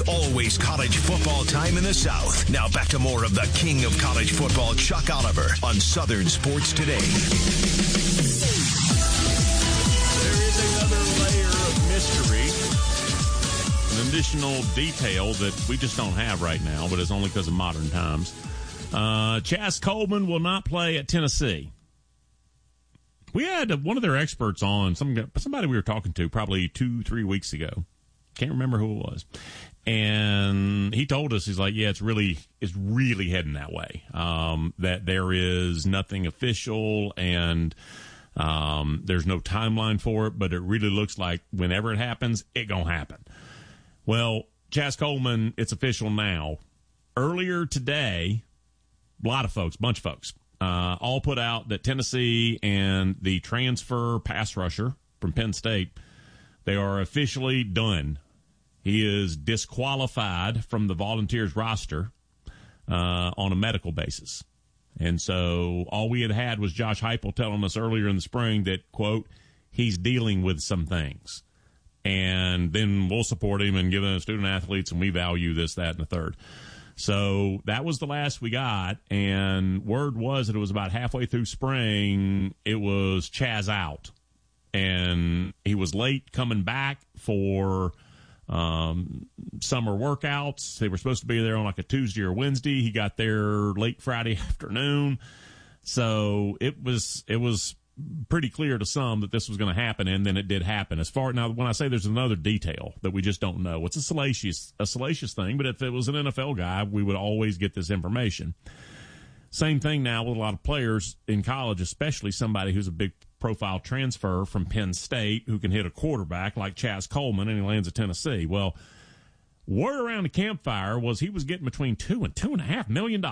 always college football time in the South. Now back to more of the king of college football, Chuck Oliver, on Southern Sports Today. There is another layer of mystery, an additional detail that we just don't have right now, but it's only because of modern times. Chaz Coleman will not play at Tennessee. We had one of their experts on, somebody we were talking to probably 2-3 weeks ago. Can't remember who it was. And he told us, he's like, yeah, it's really heading that way. That there is nothing official and there's no timeline for it, but it really looks like whenever it happens, it gonna happen. Well, Chaz Coleman, it's official now. Earlier today, bunch of folks, all put out that Tennessee and the transfer pass rusher from Penn State, they are officially done. He is disqualified from the Volunteers roster on a medical basis. And so all we had was Josh Heupel telling us earlier in the spring that, quote, he's dealing with some things. And then we'll support him and give him student athletes, and we value this, that, and the third. So that was the last we got, and word was that it was about halfway through spring, it was Chaz out. And he was late coming back for summer workouts. They were supposed to be there on like a Tuesday or Wednesday. He got there late Friday afternoon. So it was pretty clear to some that this was going to happen, and then it did happen. Now, when I say there's another detail that we just don't know, it's a salacious thing, but if it was an NFL guy, we would always get this information. Same thing now with a lot of players in college, especially somebody who's a big profile transfer from Penn State who can hit a quarterback like Chaz Coleman, and he lands at Tennessee. Well, word around the campfire was he was getting between $2 and $2.5 million.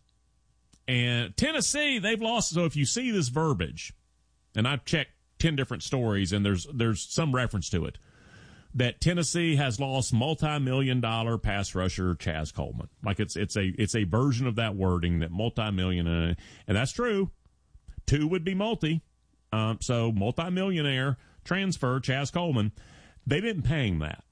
And Tennessee, they've lost. So if you see this verbiage, and I've checked 10 different stories, and there's some reference to it, that Tennessee has lost multi-million-dollar pass rusher Chaz Coleman. Like it's a version of that wording, that multi-million, and that's true. 2 would be multi. So multi-millionaire transfer Chaz Coleman. They didn't pay him that.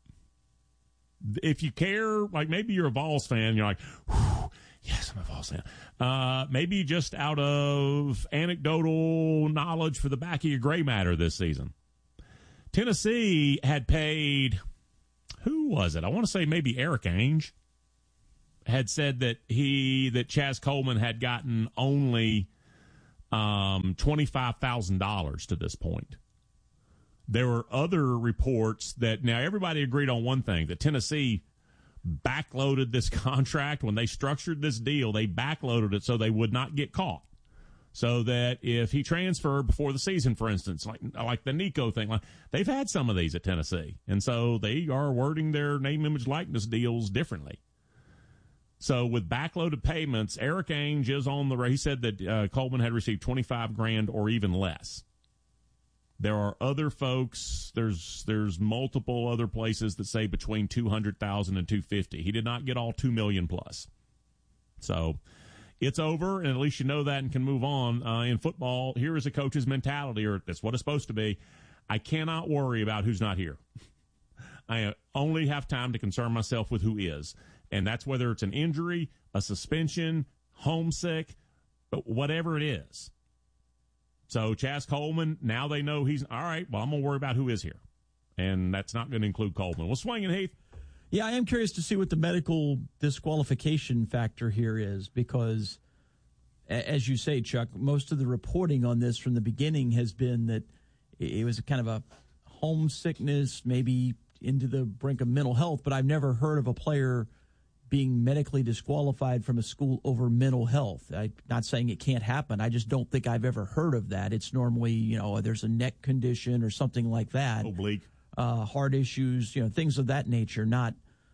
If you care, like maybe you're a Vols fan, you're like, whew, yes, I'm a Vols fan. Maybe just out of anecdotal knowledge for the back of your gray matter this season. Tennessee had paid, who was it? I want to say maybe Eric Ainge had said that Chaz Coleman had gotten only $25,000 to this point. There were other reports that, now everybody agreed on one thing, that Tennessee backloaded this contract. When they structured this deal, they backloaded it so they would not get caught. So that if he transferred before the season, for instance, like the Nico thing, like they've had some of these at Tennessee. And so they are wording their name, image, likeness deals differently. So with backloaded payments, Eric Ainge is on he said that Coleman had received $25,000 or even less. There are other folks. There's multiple other places that say between $200,000 and $250,000. He did not get all $2 million plus. So it's over, and at least you know that and can move on. In football, here is a coach's mentality, or that's what it's supposed to be. I cannot worry about who's not here. I only have time to concern myself with who is. And that's whether it's an injury, a suspension, homesick, whatever it is. So Chaz Coleman, now they know he's all right. Well, I'm going to worry about who is here. And that's not going to include Coleman. We'll swing it, Heath. Yeah, I am curious to see what the medical disqualification factor here is, because, as you say, Chuck, most of the reporting on this from the beginning has been that it was a kind of a homesickness, maybe into the brink of mental health, but I've never heard of a player being medically disqualified from a school over mental health. I'm not saying it can't happen. I just don't think I've ever heard of that. It's normally, there's a neck condition or something like that. Oblique. Heart issues, things of that nature, not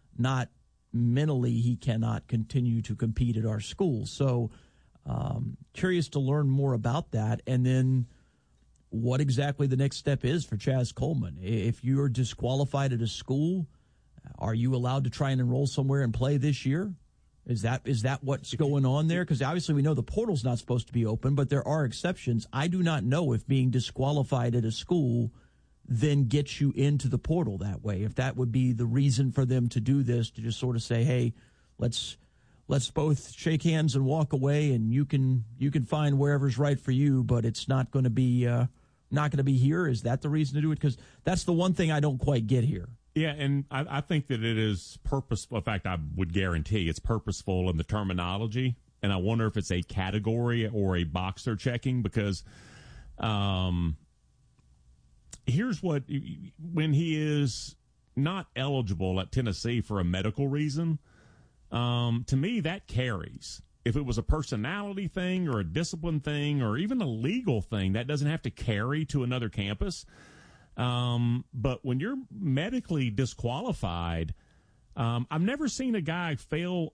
mentally he cannot continue to compete at our school. So curious to learn more about that, and then what exactly the next step is for Chaz Coleman. If you're disqualified at a school, are you allowed to try and enroll somewhere and play this year? Is that what's going on there? Because obviously we know the portal's not supposed to be open, but there are exceptions. I do not know if being disqualified at a school then get you into the portal that way. If that would be the reason for them to do this, to just sort of say, hey, let's both shake hands and walk away, and you can find wherever's right for you, but it's not going to be here. Is that the reason to do it? Because that's the one thing I don't quite get here. Yeah, and I think that it is purposeful. In fact, I would guarantee it's purposeful in the terminology, and I wonder if it's a category or a box they're checking, because here's what, when he is not eligible at Tennessee for a medical reason, to me, that carries. If it was a personality thing or a discipline thing or even a legal thing, that doesn't have to carry to another campus. But when you're medically disqualified, I've never seen a guy fail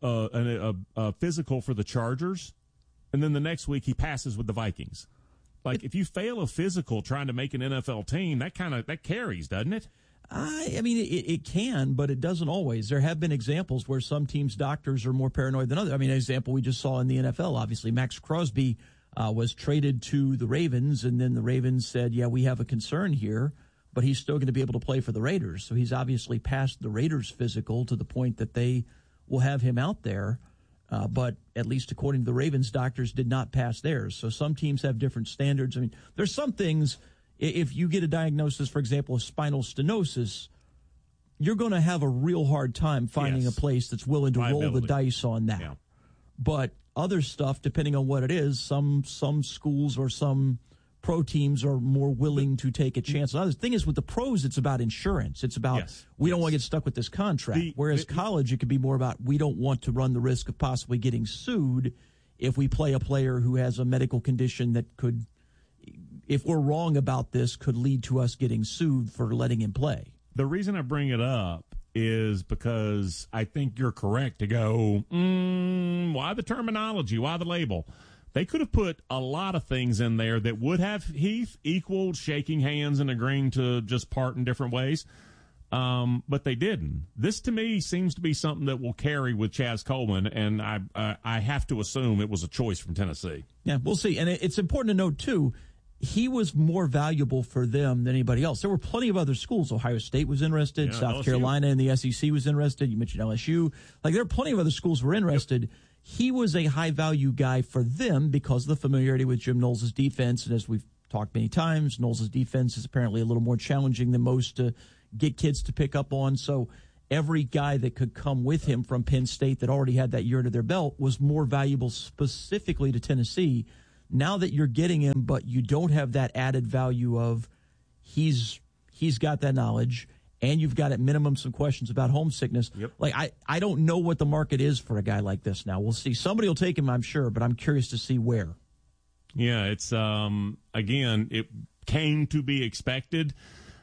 a physical for the Chargers, and then the next week he passes with the Vikings. Like, if you fail a physical trying to make an NFL team, that carries, doesn't it? I mean, it can, but it doesn't always. There have been examples where some teams' doctors are more paranoid than others. I mean, an example we just saw in the NFL, obviously, Max Crosby was traded to the Ravens, and then the Ravens said, yeah, we have a concern here, but he's still going to be able to play for the Raiders. So he's obviously passed the Raiders physical to the point that they will have him out there. But at least according to the Ravens, doctors did not pass theirs. So some teams have different standards. I mean, there's some things, if you get a diagnosis, for example, of spinal stenosis, you're going to have a real hard time finding a place that's willing to roll the dice on that. Yeah. But other stuff, depending on what it is, some schools or some pro teams are more willing to take a chance. The thing is, with the pros, it's about insurance. It's about, we don't want to get stuck with this contract. Whereas college, it could be more about, we don't want to run the risk of possibly getting sued if we play a player who has a medical condition that could, if we're wrong about this, could lead to us getting sued for letting him play. The reason I bring it up is because I think you're correct to go, why the terminology? Why the label? They could have put a lot of things in there that would have, Heath, equaled shaking hands and agreeing to just part in different ways, but they didn't. This, to me, seems to be something that will carry with Chaz Coleman, and I have to assume it was a choice from Tennessee. Yeah, we'll see. And it's important to note, too, he was more valuable for them than anybody else. There were plenty of other schools. Ohio State was interested. South LSU. Carolina and the SEC was interested. You mentioned LSU. Like, there are plenty of other schools who were interested. Yep. He was a high-value guy for them because of the familiarity with Jim Knowles' defense. And as we've talked many times, Knowles' defense is apparently a little more challenging than most to get kids to pick up on. So every guy that could come with him from Penn State that already had that year under their belt was more valuable specifically to Tennessee. Now that you're getting him, but you don't have that added value of he's got that knowledge, and you've got at minimum some questions about homesickness. Yep. Like, I don't know what the market is for a guy like this now. We'll see. Somebody will take him, I'm sure, but I'm curious to see where. Yeah, it's, again, it came to be expected,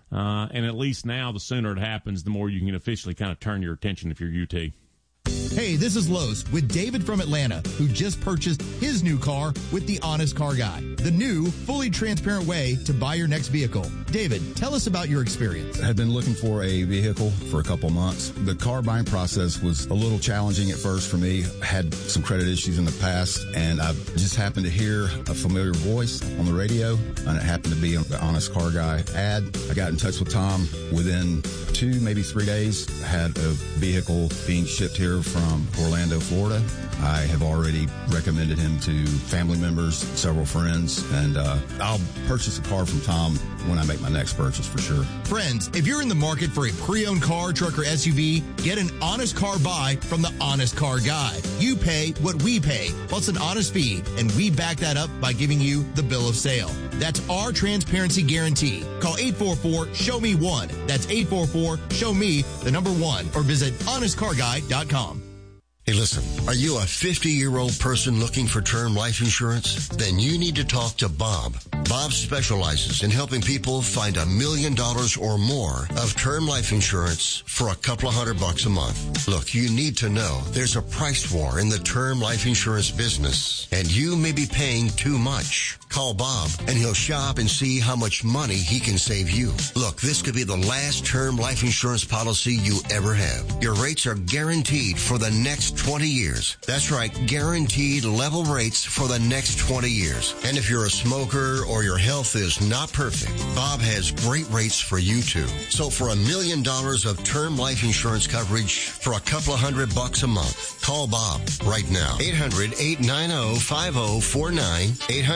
and at least now the sooner it happens, the more you can officially kind of turn your attention if you're UT. Hey, this is Los with David from Atlanta, who just purchased his new car with the Honest Car Guy, the new, fully transparent way to buy your next vehicle. David, tell us about your experience. I had been looking for a vehicle for a couple months. The car buying process was a little challenging at first for me. I had some credit issues in the past, and I just happened to hear a familiar voice on the radio, and it happened to be on the Honest Car Guy ad. I got in touch with Tom. Within 2, maybe 3 days, I had a vehicle being shipped here from Orlando, Florida. I have already recommended him to family members, several friends, and I'll purchase a car from Tom when I make my next purchase for sure. Friends, if you're in the market for a pre-owned car, truck, or SUV, get an honest car buy from the Honest Car Guy. You pay what we pay, plus an honest fee, and we back that up by giving you the bill of sale. That's our transparency guarantee. Call 844-SHOW-ME-1. That's 844-SHOW-ME, the number 1, or visit honestcarguy.com. Hey, listen, are you a 50-year-old person looking for term life insurance? Then you need to talk to Bob. Bob specializes in helping people find $1 million or more of term life insurance for a couple of $100 a month. Look, you need to know there's a price war in the term life insurance business, and you may be paying too much. Call Bob, and he'll shop and see how much money he can save you. Look, this could be the last term life insurance policy you ever have. Your rates are guaranteed for the next 20 years. That's right, guaranteed level rates for the next 20 years. And if you're a smoker or or your health is not perfect, Bob has great rates for you too. So for $1 million of term life insurance coverage for a couple of $100 a month, call Bob right now. 800-890-5049.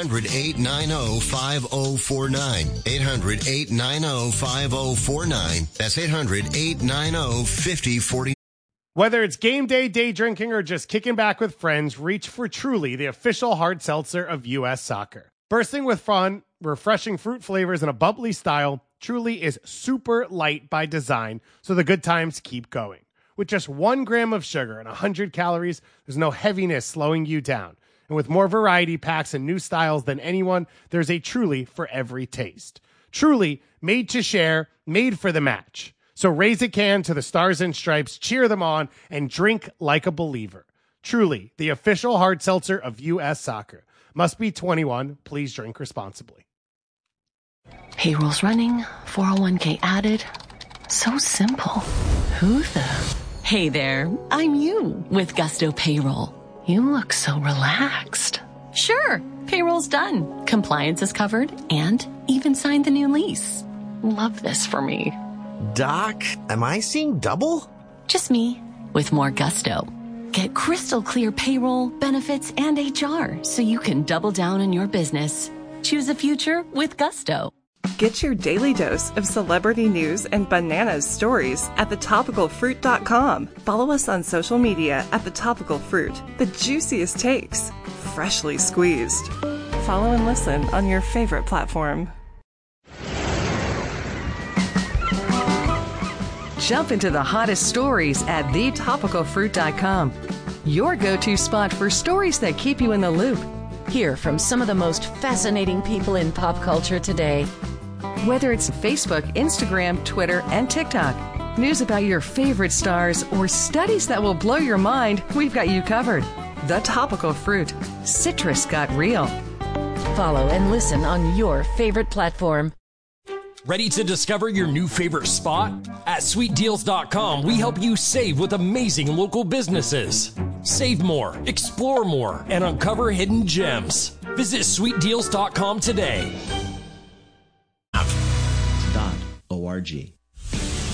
800-890-5049. 800-890-5049. That's 800-890-5049. Whether it's game day, day drinking, or just kicking back with friends, reach for Truly, the official hard seltzer of U.S. Soccer. Bursting with fun, refreshing fruit flavors, and a bubbly style, Truly is super light by design, so the good times keep going. With just 1 gram of sugar and 100 calories, there's no heaviness slowing you down. And with more variety packs and new styles than anyone, there's a Truly for every taste. Truly, made to share, made for the match. So raise a can to the Stars and Stripes, cheer them on, and drink like a believer. Truly, the official hard seltzer of U.S. Soccer. Must be 21. Please drink responsibly. Payroll's running, 401k added. So simple. Who the? Hey there, I'm you with Gusto Payroll. You look so relaxed. Sure, payroll's done. Compliance is covered and even signed the new lease. Love this for me. Doc, am I seeing double? Just me, with more gusto. Get crystal clear payroll, benefits, and HR so you can double down on your business. Choose a future with gusto. Get your daily dose of celebrity news and bananas stories at thetopicalfruit.com. Follow us on social media at The Topical Fruit. The juiciest takes, freshly squeezed. Follow and listen on your favorite platform. Jump into the hottest stories at thetopicalfruit.com. Your go-to spot for stories that keep you in the loop. Hear from some of the most fascinating people in pop culture today. Whether it's Facebook, Instagram, Twitter, and TikTok, news about your favorite stars, or studies that will blow your mind, we've got you covered. The Topical Fruit. Citrus got real. Follow and listen on your favorite platform. Ready to discover your new favorite spot? At SweetDeals.com, we help you save with amazing local businesses. Save more, explore more, and uncover hidden gems. Visit SweetDeals.com today. .org.